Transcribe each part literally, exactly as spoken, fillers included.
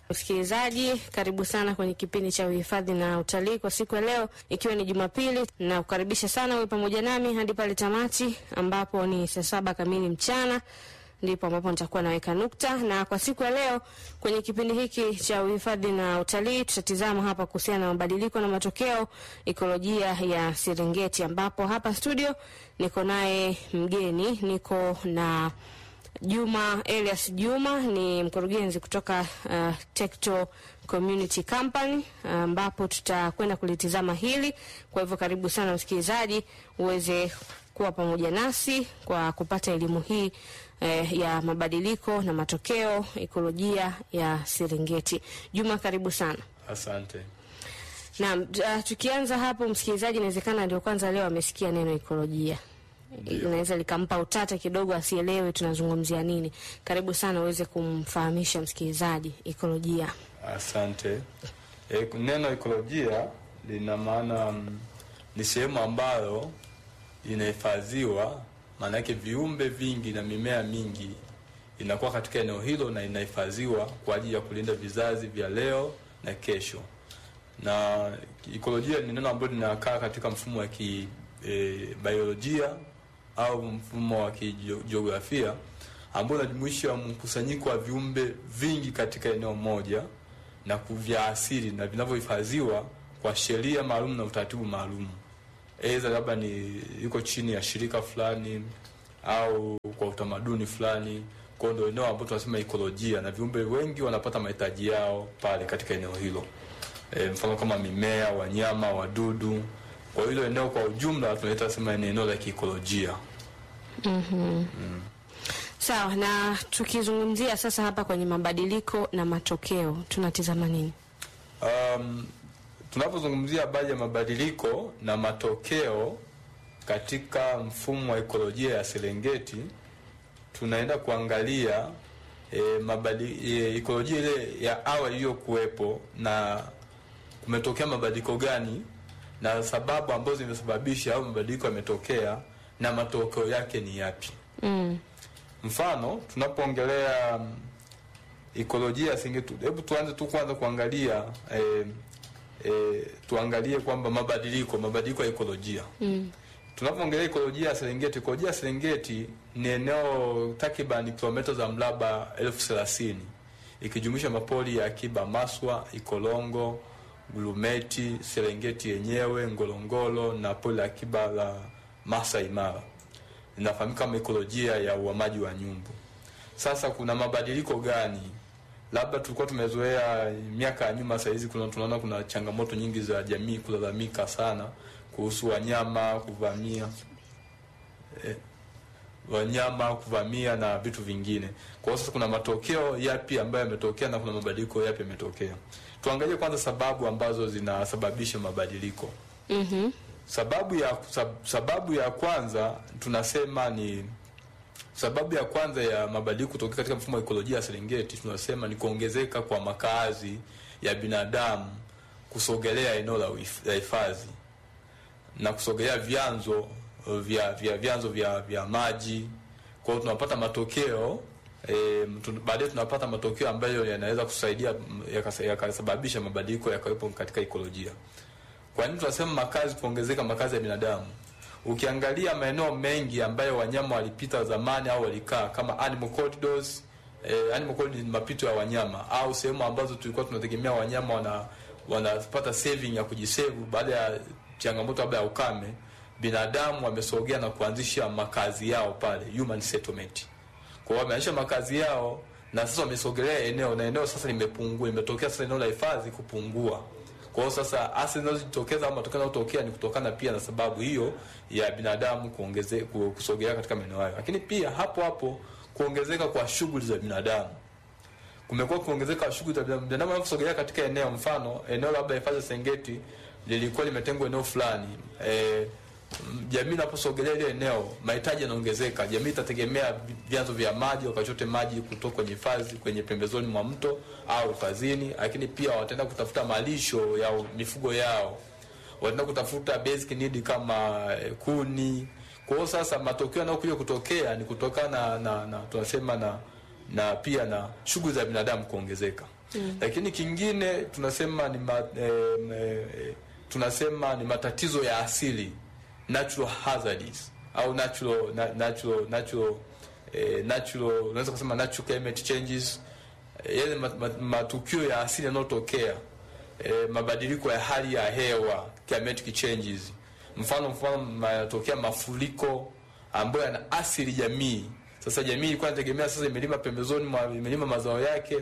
Msikilizaji, karibu sana kwenye kipindi cha uhifadhi na utalii kwa siku ya leo, ikiwa ni Jumapili, na kukaribisha sana wewe pamoja nami hadi pale tamati ambapo ni saa saba kamili mchana, ndipo ambapo nitakuwa naweka nukta. Na kwa siku ya leo kwenye kipindi hiki cha uhifadhi na utalii tutatizama hapa kuhusiana na mabadiliko na matokeo ekolojia ya Serengeti, ambapo hapa studio niko naye mgeni, niko na Juma Elias Juma, ni mkurugenzi kutoka uh, Tekto Community Company, ambapo uh, tutakwenda kulitizama hili. Kwa hivyo karibu sana msikilizaji uweze kuwa pamoja nasi kwa kupata elimu hii eh, ya mabadiliko na matokeo ekolojia ya Serengeti. Juma, karibu sana. Asante. Na uh, tukianza hapo, msikilizaji inawezekana ndio kwanza leo amesikia neno ekolojia. Inaweza likampa utata kidogo, asielewe tunazungumzia nini. Karibu sana uweze kumfahamisha msikilizaji ekolojia. Asante. E, neno ekolojia lina maana um, ni sehemu ambayo inahifadhiwa, maana yake viumbe vingi na mimea mingi inakuwa katika eneo hilo na inahifadhiwa kwa ajili ya kulinda vizazi vya leo na kesho. Na ekolojia ni neno ambalo linakaa katika mfumo wa ki e, biolojia au mfumo wa kijiografia ambao unajumuisha mkusanyiko wa viumbe vingi katika eneo moja na kuvya asili na vinavyohifadhiwa kwa sheria maalum na utaratibu maalum. Aidha labda ni yuko chini ya shirika fulani au kwa utamaduni fulani. Kwa ndio eneo ambalo tunasema ekolojia, na viumbe wengi wanapata mahitaji yao pale katika eneo hilo. E, mfano kama mimea, wanyama, wadudu. Kwa hilo eneo kwa ujumla tunaita sema ni eneo la ekolojia. Mhm. Mm. Sawa, na tukizungumzia sasa hapa kwenye mabadiliko na matokeo tunatizama nini? Um, tunapozungumzia habari ya mabadiliko na matokeo katika mfumo wa ekolojia ya Serengeti, tunaenda kuangalia e, mabadi, e, ekolojia ile ya awali iliyokuwepo na kumetokea mabadiliko gani na sababu ambazo zimesababisha au mabadiliko yametokea na matokeo yake ni yapi. Mm. Mfano, tunapoongelea um, ekolojia ya Serengeti, hebu tuanze tu kwanza kuangalia eh, eh, tuangalie kwamba mabadiliko mabadiliko ya ekolojia. Mm. Tunapoongelea ekolojia ya Serengeti, ekolojia ya Serengeti ni eneo takriban kilomita za mraba elfu thelathini ikijumuisha mapori ya akiba Maswa, Ikolongo, Gurumeti, Serengeti yenyewe, Ngorongoro na pori la akiba la Masai Mara. Inafahamika kama ekolojia ya uhamaji wa nyumbu. Sasa kuna mabadiliko gani? Labda tulikuwa tumezoea miaka ya nyuma, sasa hizi kuna tunaona kuna changamoto nyingi za jamii kulalamika sana kuhusu wanyama kuvamia eh, wanyama kuvamia na vitu vingine. Kwa hiyo sasa kuna matokeo yapi ambayo yametokea na kuna mabadiliko yapi yametokea. Tuangalie kwanza sababu ambazo zinasababisha mabadiliko. Mhm. Sababu ya sab, sababu ya kwanza tunasema ni sababu ya kwanza ya mabadiliko kutokea katika mfumo wa ekolojia ya Serengeti, tunasema ni kuongezeka kwa makazi ya binadamu kusogelea eneo la hifadhi na kusogelea vyanzo vya vya vyanzo vya vya maji. Kwa hiyo tunapata matokeo e, baadaye tunapata matokeo ambayo yanaweza kusaidia yakasababisha mabadiliko yakawepo katika ekolojia. Kwa nini tunasema makazi kuongezeka makazi ya binadamu? Ukiangalia maeneo mengi ambayo wanyama walipita zamani au walikaa kama animal corridors, eh, animal corridors ni mapito ya wanyama au sehemu ambazo tulikuwa tunategemea wanyama wana wanapata saving ya kujisave baada ya changamoto labda ya ukame, binadamu wamesogea na kuanzisha makazi yao pale, human settlement. Kwa hiyo wameanzisha makazi yao na sasa wamesogelea eneo na eneo sasa limepungua, limetokea sasa eneo la hifadhi kupungua. Kwa hiyo sasa asili zinazotokeza au matokeo yanayotokea ni kutokana pia na sababu hiyo ya binadamu kuongeze kusogea katika maeneo hayo. Lakini pia hapo hapo kuongezeka kwa shughuli za binadamu. Kumekuwa kuongezeka kwa shughuli za binadamu, binadamu wanaposogea katika eneo, mfano eneo labda hifadhi ya Serengeti lilikuwa limetengwa eneo fulani, eh jamii inaposogelea ile eneo mahitaji yanaongezeka. Jamii itategemea vyanzo vya maji, wakachote maji kutoka kwenye hifadhi kwenye pembezoni mwa mto au hifadhini, lakini pia wataenda kutafuta malisho ya mifugo yao, wataenda kutafuta basic need kama kuni. Kwa hiyo sasa matokeo yanayokuja kutokea ni kutokana na, na, na tunasema na na pia na shughuli za binadamu kuongezeka. Mm. Lakini kingine tunasema ni ma, eh, eh, tunasema ni matatizo ya asili, natural hazards au natural na, natural natural eh, natural unaweza kusema natural climate changes, eh, yale matukio ya asili yanayotokea, eh, mabadiliko ya hali ya hewa, climatic changes. Mfano mfano yanatokea mafuriko ambayo yana asili jamii. Sasa jamii ilikuwa inategemea sasa imelima pembezoni mwa imelima mazao yake,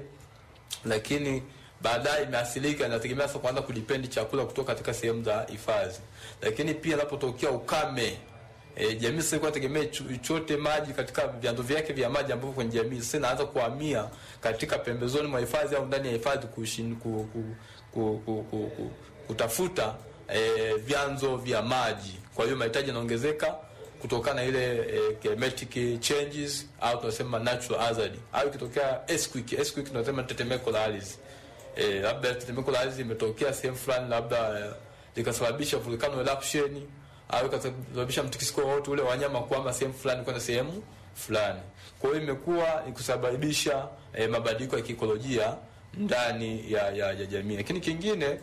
lakini baadaye imeathirika, inategemea sasa kuanza kudipendi chakula kutoka katika sehemu za hifadhi. Lakini pia inapotokea ukame, e, jamii sasa ilikuwa inategemea chote maji katika vyanzo vyake vya maji ambavyo kwenye jamii sasa inaanza kuhamia katika pembezoni mwa hifadhi au ndani ya hifadhi kushin ku, ku, ku, ku, ku, ku, kutafuta e, vyanzo vya maji. Kwa hiyo mahitaji yanaongezeka kutokana na ile eh, climatic changes au tunasema natural hazard. Au ikitokea earthquake, earthquake tunasema tetemeko la ardhi. Eh, labda tetemeko la ardhi imetokea sehemu fulani, labda eh, likasababisha volcano eruption au ikasababisha mtikisiko wote ule wanyama kuhama sehemu fulani kwenda sehemu fulani. Kwa hiyo imekuwa ikusababisha eh, mabadiliko ya kiikolojia ndani ya, ya, ya jamii. Lakini kingine,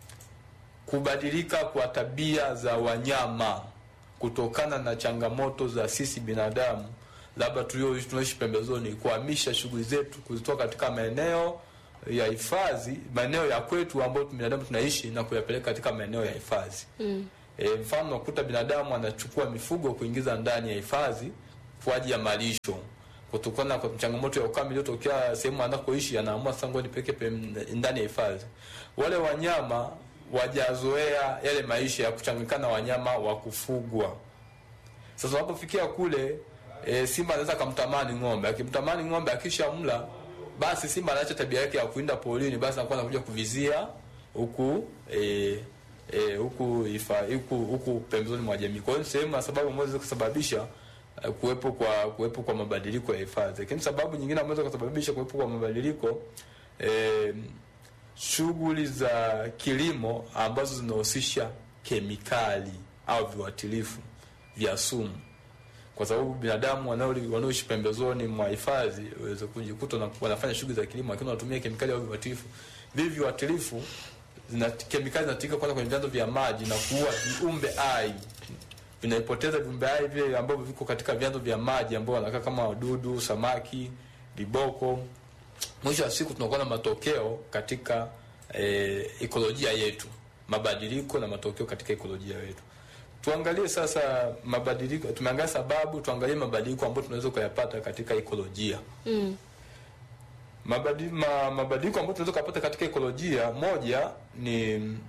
kubadilika kwa tabia za wanyama kutokana na changamoto za sisi binadamu, labda tulio tunaishi pembezoni, kuhamisha shughuli zetu kuzitoka katika maeneo ya hifadhi, maeneo ya kwetu ambayo binadamu tunaishi, na kuyapeleka katika maeneo ya hifadhi. Mm. E, mfano nakuta binadamu anachukua mifugo kuingiza ndani ya hifadhi kwa ajili ya malisho. Kutokana na changamoto ya ukame iliyotokea sehemu anakoishi, anaamua sasa ngoja nipeleke ndani ya hifadhi. Wale wanyama wajazoea yale maisha ya kuchanganyikana wanyama wa kufugwa. Sasa unapofikia kule, e, simba anaweza kumtamani ng'ombe. Akimtamani ng'ombe, akisha mla, basi simba anaacha tabia yake ya kuinda porini, basi anakuwa anakuja kuvizia huku eh eh huku ifa huku huku pembezoni mwa jamii. Kwa hiyo sehemu ya sababu moja za kusababisha uh, kuwepo kwa kuwepo kwa mabadiliko ya hifadhi. Lakini sababu nyingine ambazo kusababisha kuwepo kwa mabadiliko, eh shughuli za kilimo ambazo zinahusisha kemikali au viuatilifu vya sumu. Kwa sababu binadamu wanaoishi pembezoni mwa hifadhi waweza kujikuta na wanafanya shughuli za kilimo lakini wanatumia kemikali au viuatilifu. Hivi viuatilifu zina kemikali zinatumika kwanza kwenye vyanzo vya maji na kuua viumbe hai. Vinaipoteza viumbe hai vile ambavyo viko katika vyanzo vya maji ambao wanakaa kama wadudu, samaki, viboko. Mwisho wa siku tunakuwa na matokeo katika e, ekolojia yetu, mabadiliko na matokeo katika ekolojia yetu. Tuangalie sasa mabadiliko, tumeangalia sababu, tuangalie mabadiliko ambayo tunaweza kuyapata katika ekolojia. Mm. Mabadiliko ma, mabadiliko ambayo tunaweza kupata katika ekolojia, moja ni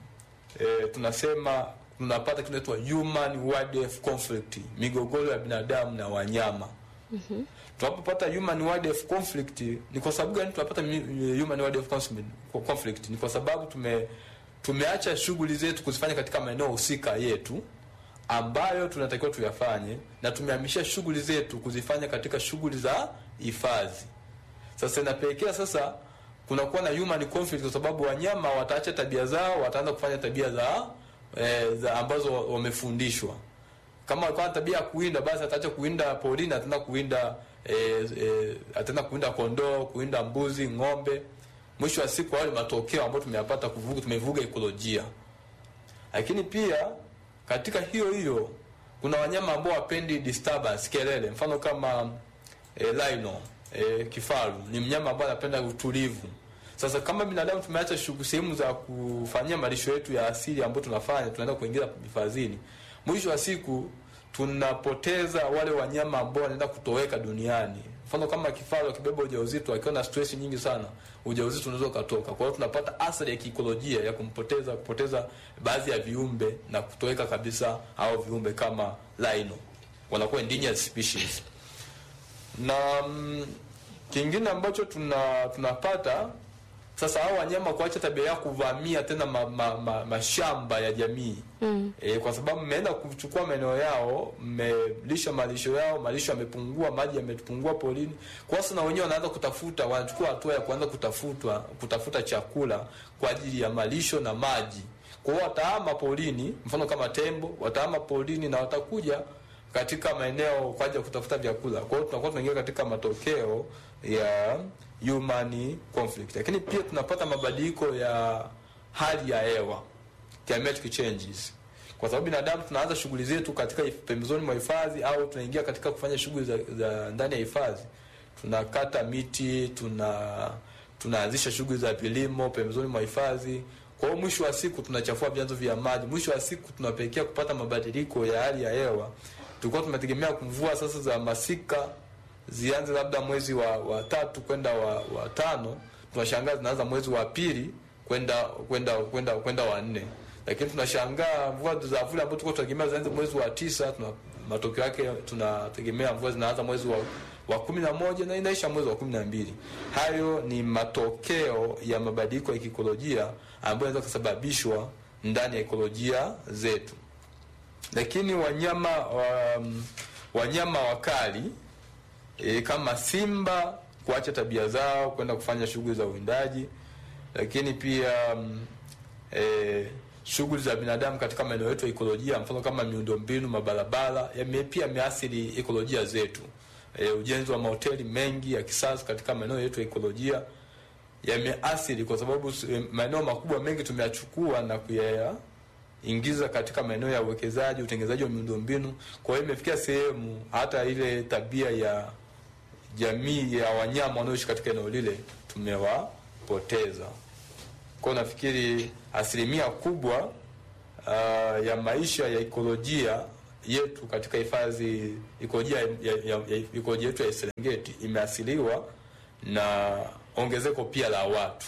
e, tunasema tunapata kinaitwa human wildlife conflict, migogoro ya binadamu na wanyama. Mhm. Tunapopata human wildlife conflict, ni kwa sababu gani tunapata human wildlife conflict? Ni kwa sababu tume tumeacha shughuli zetu kuzifanya katika maeneo husika yetu ambayo tunatakiwa tuyafanye, na tumehamisha shughuli zetu kuzifanya katika shughuli za hifadhi. Sasa inapelekea sasa kuna kuwa na human conflict kwa sababu wanyama wataacha tabia zao, wataanza kufanya tabia za, e, za ambazo wamefundishwa. Kama walikuwa na tabia ya kuwinda, basi ataacha kuwinda porini, ataenda kuwinda e, e, ataenda kuwinda kondoo, kuwinda mbuzi, ng'ombe. Mwisho wa siku wale matokeo ambayo tumeyapata kuvuga, tumevuga ekolojia. Lakini pia katika hiyo hiyo kuna wanyama ambao wapendi disturbance, kelele. Mfano kama e, rhino, e, kifaru ni mnyama ambaye anapenda utulivu. Sasa kama binadamu tumeacha shughuli sehemu za kufanyia malisho yetu ya asili ambayo tunafanya, tunaenda kuingiza hifadhini. Mwisho wa siku tunapoteza wale wanyama ambao wanaenda kutoweka duniani. Mfano kama kifaru akibeba ujauzito, akiwa na stress nyingi sana, ujauzito unaweza kutoka. Kwa hiyo tunapata athari ya kiikolojia ya kumpoteza kupoteza baadhi ya viumbe na kutoweka kabisa au viumbe kama rhino. Wanakuwa endangered species. Na mm, kingine ambacho tuna tunapata sasa, hao wanyama kuacha tabia ya kuvamia tena ma, ma, ma, mashamba ya jamii. Mm. E, kwa sababu mmeenda kuchukua maeneo yao, mmelisha malisho yao, malisho yamepungua, maji yamepungua polini. Kwa sasa na wenyewe wanaanza kutafuta, wanachukua hatua ya kuanza kutafutwa, kutafuta chakula kwa ajili ya malisho na maji. Kwa hiyo watahama polini, mfano kama tembo, watahama polini na watakuja katika maeneo kwa ajili ya kutafuta vyakula. Kwa hiyo tunakuwa tunaingia katika matokeo ya human conflict. Lakini pia tunapata mabadiliko ya hali ya hewa, climatic changes. Kwa sababu binadamu tunaanza shughuli zetu katika pembezoni mwa hifadhi au tunaingia katika kufanya shughuli za, za ndani ya hifadhi. Tunakata miti, tuna tunaanzisha shughuli za vilimo pembezoni mwa hifadhi. Kwa hiyo mwisho wa siku tunachafua vyanzo vya maji. Mwisho wa siku tunapelekea kupata mabadiliko ya hali ya hewa. Tulikuwa tunategemea mvua sasa za masika zianze labda mwezi wa, wa tatu kwenda wa, wa tano, tunashangaa zinaanza mwezi wa pili kwenda kwenda kwenda kwenda wa nne. Lakini tunashangaa mvua za vuli ambazo tulikuwa tunategemea zianze mwezi wa tisa, tuna matokeo yake tunategemea mvua zinaanza mwezi wa wa kumi na moja na inaisha mwezi wa kumi na mbili. Hayo ni matokeo ya mabadiliko ya ekolojia ambayo yanaweza kusababishwa ndani ya ekolojia zetu. Lakini wanyama wa, wanyama wakali e, kama simba kuacha tabia zao kwenda kufanya shughuli za uwindaji. Lakini pia e, shughuli za binadamu katika maeneo yetu ya ekolojia, mfano kama miundombinu, mabarabara, yame pia yameathiri ekolojia zetu. E, ujenzi wa mahoteli mengi ya kisasa katika maeneo yetu ya ekolojia yameathiri, kwa sababu maeneo makubwa mengi tumeyachukua na kuyaingiza katika maeneo ya uwekezaji, utengenezaji wa miundombinu. Kwa hiyo imefikia sehemu hata ile tabia ya jamii ya wanyama wanaoishi katika eneo lile tumewapoteza. Kwa nafikiri asilimia kubwa uh, ya maisha ya ekolojia yetu katika hifadhi ekolojia ya, ya, ya ekolojia yetu ya Serengeti imeathiriwa na ongezeko pia la watu.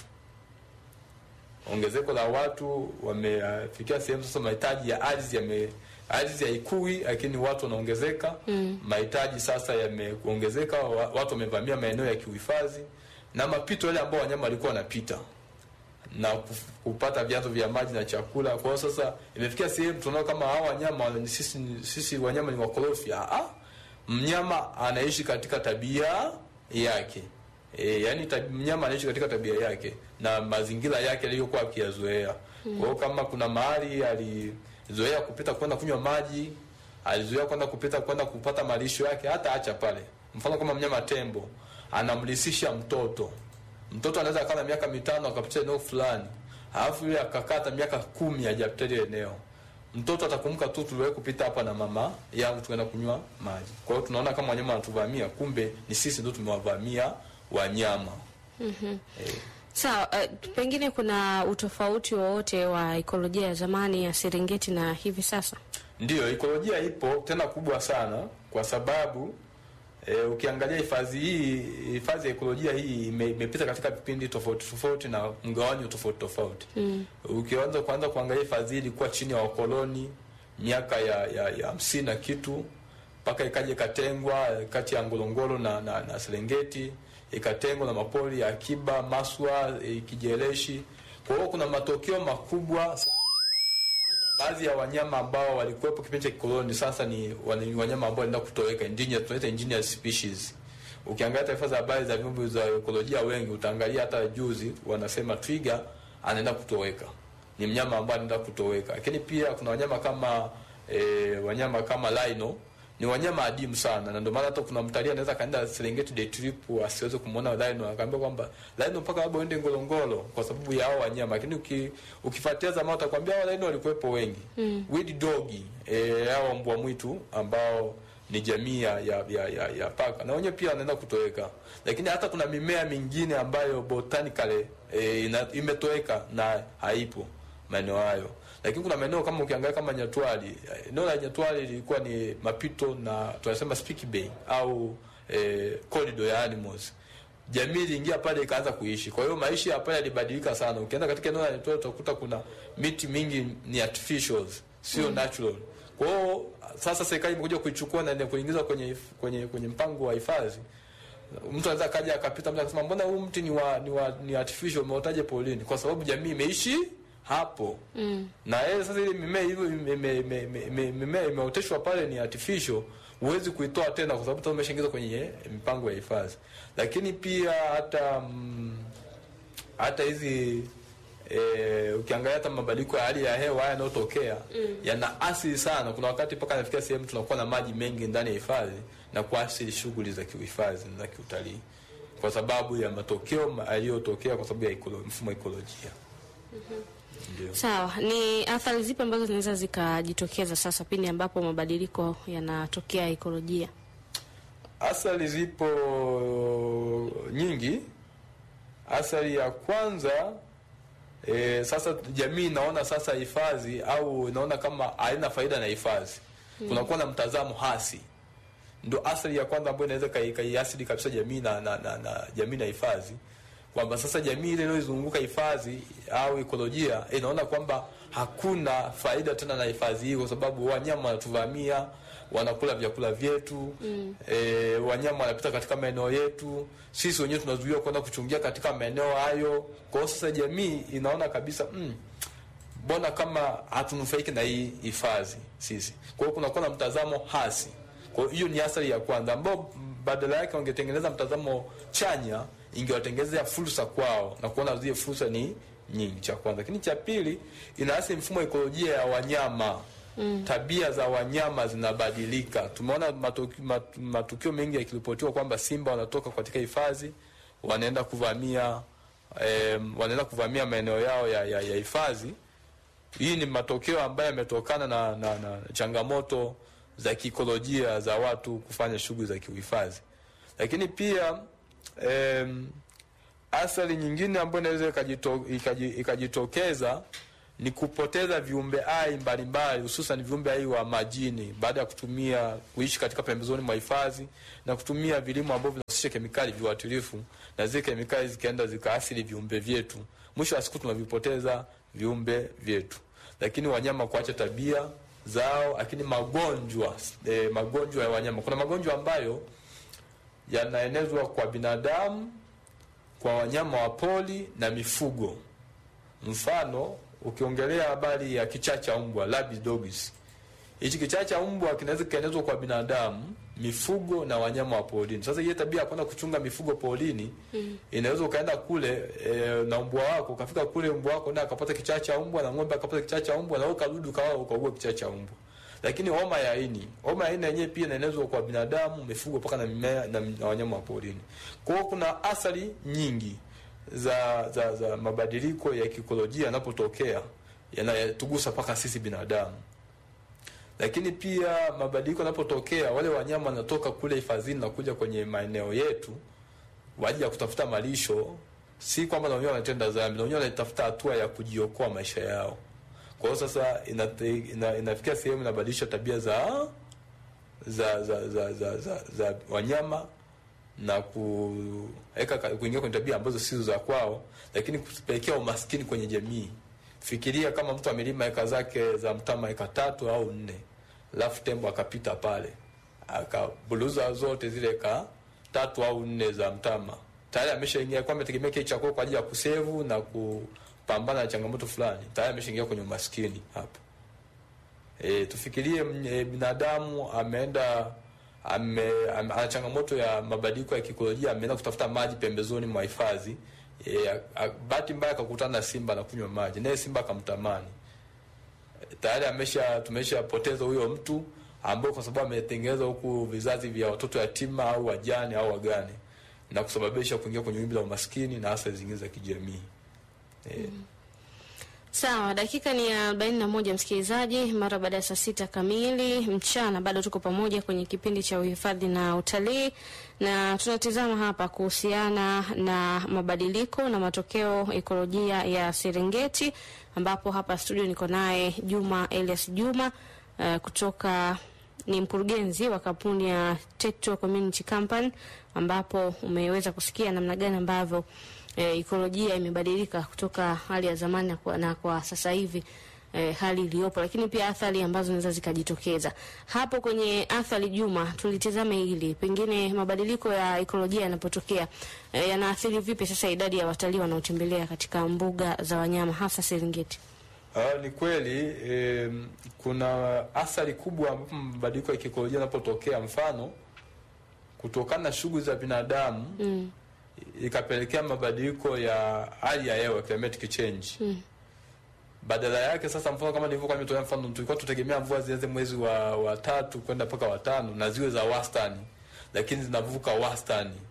Ongezeko la watu wamefikia sehemu sasa mahitaji ya ardhi yame ardhi haikui, lakini watu wanaongezeka. Mm. Mahitaji sasa yameongezeka, watu wamevamia maeneo ya kiuhifadhi na mapito yale ambao wanyama walikuwa wanapita na kupata vyanzo vya maji na chakula. Kwa hiyo sasa imefikia sehemu tunaona kama hao wanyama sisi sisi wanyama ni wakorofi. Ah, mnyama anaishi katika tabia yake. E, yani tab, mnyama anaishi katika tabia yake na mazingira yake aliyokuwa akiyazoea. Mm. Kwa hiyo kama kuna mahali alizoea kupita kwenda kunywa maji, alizoea kwenda kupita kwenda kupata malisho yake, hata acha pale. Mfano kama mnyama tembo anamlisisha mtoto. Mtoto anaweza akana miaka mitano akapita eneo fulani, alafu yule akakata miaka kumi hajapita ile eneo. Mtoto atakumbuka tu tuliwahi kupita hapa na mama yangu tukaenda kunywa maji. Kwa hiyo tunaona kama wanyama wanatuvamia, kumbe ni sisi ndio tumewavamia wanyama. Mhm. Eh. Sawa, uh, pengine kuna utofauti wowote wa ekolojia ya zamani ya Serengeti na hivi sasa? Ndio, ekolojia ipo tena kubwa sana kwa sababu E, ukiangalia hifadhi hii, hifadhi ya ekolojia hii imepita katika vipindi tofauti tofauti na mgawanyo tofauti tofauti. Mm. Ukianza kwanza kuangalia hifadhi hii ilikuwa chini ya wakoloni miaka ya ya, ya hamsini na kitu, mpaka ikaje katengwa kati ya Ngorongoro na, na na Serengeti, ikatengwa na mapori ya akiba, Maswa, e, Kijeleshi. Kwa hiyo kuna matokeo makubwa. Baadhi ya wanyama ambao walikuwepo kipindi cha koloni sasa ni wanyama ambao wanaenda kutoweka, endangered, tunaita endangered species. Ukiangalia taarifa za habari za vyombo vya ekolojia wengi utaangalia hata juzi wanasema twiga anaenda kutoweka. Ni mnyama ambaye anaenda kutoweka. Lakini pia kuna wanyama kama e, wanyama kama rhino, ni wanyama adimu sana, na ndio maana hata kuna mtalii anaweza kaenda Serengeti day trip asiweze kumuona rhino, akaambia kwamba rhino mpaka hapo uende Ngorongoro kwa sababu ya hao wanyama. Lakini uki, ukifuatia zamani utakwambia hao rhino walikuwepo wengi. Mm. Wild dog, eh hao mbwa mwitu ambao ni jamii ya ya, ya ya paka na wenyewe pia wanaenda kutoweka. Lakini hata kuna mimea mingine ambayo botanically e, imetoweka na haipo maeneo hayo. Lakini kuna maeneo kama ukiangalia kama Nyatwali, eneo la Nyatwali lilikuwa ni mapito na tunasema Spiki Bay au eh, corridor ya animals. Jamii iliingia pale ikaanza kuishi. Kwa hiyo maisha hapa yalibadilika sana. Ukienda katika eneo la Nyatwali utakuta kuna miti mingi ni artificials, sio mm. natural. Kwa hiyo sasa serikali imekuja kuichukua na kuingiza kwenye kwenye kwenye mpango wa hifadhi. Mtu anaweza kaja akapita mtu akasema mbona huu mti ni wa ni, wa, ni artificial umeotaje polini? Kwa sababu jamii imeishi hapo. Mm. Na yeye sasa ile mimea hiyo mimea imeoteshwa pale ni artificial, huwezi kuitoa tena kwa sababu tumeshaingiza kwenye mipango ya hifadhi. Lakini pia hata mm, hata hizi e, ukiangalia hata mabadiliko ya hali ya hewa haya yanayotokea mm. yana asili sana. Kuna wakati mpaka nafikia sehemu tunakuwa na maji mengi ndani ya hifadhi na kuathiri shughuli za kiuhifadhi na kiutalii. kwa sababu ya matokeo yaliyotokea kwa sababu ya ekolo, mfumo wa ekolojia. Mm-hmm. Ndio. Sawa, ni athari zipi ambazo zinaweza zikajitokeza sasa pindi ambapo mabadiliko yanatokea ekolojia? Athari zipo nyingi. Athari ya kwanza, e, sasa jamii inaona sasa hifadhi au inaona kama haina faida na hifadhi. Hmm. Kunakuwa na mtazamo hasi. Ndio athari ya kwanza ambayo inaweza kaiasili kabisa jamii na, na, na, na jamii na hifadhi. Kwamba sasa jamii ile inayozunguka hifadhi au ekolojia inaona kwamba hakuna faida tena na hifadhi hii, kwa sababu wanyama wanatuvamia, wanakula vyakula vyetu. Mm. E, wanyama wanapita katika maeneo yetu, sisi wenyewe tunazuiwa kwenda kuchungia katika maeneo hayo. Kwa sasa jamii inaona kabisa mm, mbona kama hatunufaiki na hii hifadhi sisi. Kwa hiyo kuna kuna mtazamo hasi. Kwa hiyo ni athari ya kwanza, ambao badala yake wangetengeneza mtazamo chanya, ingewatengenezea fursa kwao na kuona zile fursa ni nyingi, cha kwanza. Lakini cha pili, inaathiri mfumo ekolojia ya wanyama. Mm. Tabia za wanyama zinabadilika. Tumeona matukio, matukio mengi yakiripotiwa kwamba simba wanatoka katika hifadhi wanaenda kuvamia eh, wanaenda kuvamia maeneo yao ya ya, ya hifadhi. Hii ni matokeo ambayo yametokana na, na, na changamoto za kiikolojia za watu kufanya shughuli za kiuhifadhi. Lakini pia em, athari nyingine ambayo inaweza ikajitokeza ni kupoteza viumbe hai mbalimbali, hususan viumbe hai wa majini, baada ya kutumia kuishi katika pembezoni mwa hifadhi na kutumia vilimo ambavyo vinahusisha kemikali viuatilifu, na zile kemikali zikaenda zikaathiri viumbe vyetu. Mwisho wa siku tunavipoteza viumbe vyetu. Lakini wanyama kuacha tabia zao, lakini magonjwa eh, magonjwa ya wanyama. Kuna magonjwa ambayo yanaenezwa kwa binadamu, kwa wanyama wa pori na mifugo. Mfano, ukiongelea habari ya kichaa cha mbwa, rabid dogs. Hichi kichaa cha mbwa kinaweza kuenezwa kwa binadamu, mifugo na wanyama wa porini. Sasa ile tabia ya kwenda kuchunga mifugo porini, mm, inaweza ukaenda kule e, na mbwa wako, ukafika kule mbwa wako na akapata kichaa cha mbwa, na ng'ombe akapata kichaa cha mbwa, na ukarudi ukawa ukaua kichaa cha mbwa. Lakini homa ya ini, homa ya ini yenyewe pia inaenezwa kwa binadamu, mifugo paka na mimea na, na wanyama wa porini. Kwa hiyo kuna athari nyingi za za, za mabadiliko ya kiikolojia yanapotokea, yanatugusa paka sisi binadamu. Lakini pia mabadiliko yanapotokea, wale wanyama wanatoka kule hifadhini na kuja kwenye maeneo yetu waje kutafuta malisho, si kwamba wao wanatenda dhambi, wao wanatafuta hatua ya kujiokoa maisha yao. Kwa hiyo sasa inate, ina, inafikia sehemu inabadilisha tabia za za za za za, za, za wanyama na kuweka kuingia kwenye tabia ambazo sizo za kwao, lakini kupelekea umaskini kwenye jamii. Fikiria kama mtu amelima eka zake za mtama eka tatu au nne, alafu tembo akapita pale akabuluza zote zile eka tatu au nne za mtama. Tayari ameshaingia kwa ametegemea kile chakula kwa ajili ya kusevu na kupambana na changamoto fulani. Tayari ameshaingia kwenye umaskini hapo. E, tufikirie e, binadamu ameenda ame, ame ana changamoto ya mabadiliko ya kiikolojia, ameenda kutafuta maji pembezoni mwa hifadhi. E, bahati mbaya akakutana na simba na kunywa maji, naye simba akamtamani. E, tayari amesha tumeshapoteza huyo mtu ambao kwa sababu ametengeneza huku vizazi vya watoto yatima au wajane au wagane, na kusababisha kuingia kwenye wimbi la umaskini na hasa zingine za kijamii. E. Mm. Sawa, dakika ni arobaini na moja msikilizaji, mara baada ya saa sita kamili mchana. Bado tuko pamoja kwenye kipindi cha uhifadhi na utalii, na tunatizama hapa kuhusiana na mabadiliko na matokeo ekolojia ya Serengeti, ambapo hapa studio niko naye Juma Elias Juma uh, kutoka ni mkurugenzi wa kampuni ya Tekto Community Company, ambapo umeweza kusikia namna gani ambavyo E, ekolojia imebadilika kutoka hali ya zamani na kwa, na kwa sasa hivi e, hali iliyopo, lakini pia athari ambazo zinaweza zikajitokeza. Hapo kwenye athari, Juma, tulitazame hili, pengine mabadiliko ya ekolojia yanapotokea e, yanaathiri vipi sasa idadi ya watalii wanaotembelea katika mbuga za wanyama hasa Serengeti? Ah, ni kweli e, kuna athari kubwa ambapo mabadiliko ya ekolojia yanapotokea. Mfano, kutokana na shughuli za binadamu, mm, ikapelekea mabadiliko ya hali ya hewa, climatic change. Mm. Badala yake sasa, mfano kama nilivyokuwa nimetoa mfano, tulikuwa tutegemea mvua zianze mwezi wa wa tatu kwenda mpaka wa tano na ziwe za wastani, lakini zinavuka wastani.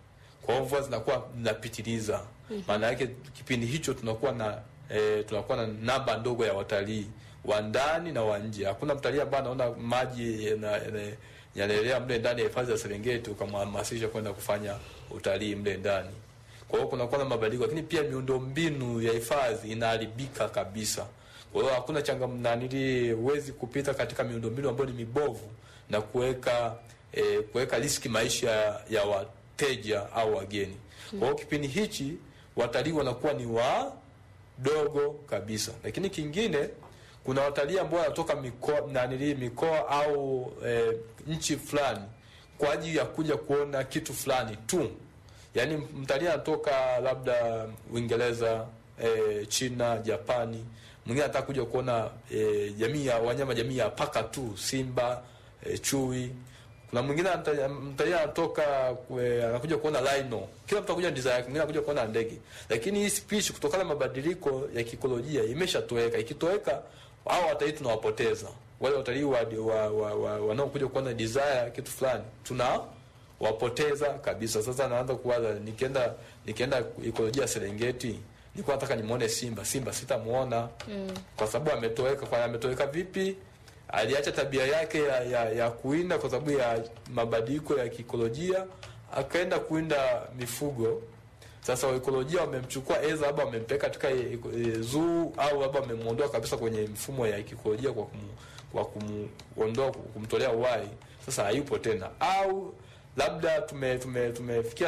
Kwa hiyo mvua zinakuwa zinapitiliza. Maana yake kipindi hicho tunakuwa na e, tunakuwa na namba ndogo ya watalii wa ndani na wa nje. Hakuna mtalii ambaye anaona maji yanaelea mle ndani ya hifadhi ya Serengeti ukamhamasisha kwenda kufanya utalii mle ndani. Kwa hiyo kunakuwa na mabadiliko, lakini pia miundombinu ya hifadhi inaharibika kabisa. Kwa hiyo hakuna changamoto, huwezi kupita katika miundombinu ambayo ni mibovu na kuweka e, kuweka riski maisha ya wateja au wageni. Kwa hiyo kipindi hichi watalii wanakuwa ni wadogo kabisa. Lakini kingine, kuna watalii ambao wanatoka mikoa na nili mikoa au e, nchi fulani kwa ajili ya kuja kuona kitu fulani tu. Yaani mtalii anatoka labda Uingereza, e, China, Japani, mwingine anataka kuja kuona e, jamii ya wanyama, jamii ya paka tu, simba, e, chui. Kuna mwingine mtalii anatoka anakuja kuona rhino. Kila mtu anakuja desire yake, mwingine anakuja kuona ndege. Lakini hii species kutokana na mabadiliko ya kikolojia imeshatoweka. Ikitoweka hao watalii tunawapoteza. Wale watalii wa, wa, wa, wa wanaokuja kuona desire kitu fulani tuna wapoteza kabisa. Sasa naanza kuwaza, nikienda nikienda ekolojia Serengeti, nilikuwa nataka nimuone simba, simba sitamuona mm. kwa sababu ametoweka. Kwa ametoweka vipi? Aliacha tabia yake ya, ya, ya kuinda kwa sababu ya mabadiliko ya kikolojia, akaenda kuinda mifugo. Sasa ekolojia wamemchukua eza, labda wamempeka katika e, e, zoo au labda wamemuondoa kabisa kwenye mfumo ya ekolojia kwa kumu, kwa kumuondoa, kumtolea uhai. Sasa hayupo tena, au labda tume tume tumefikia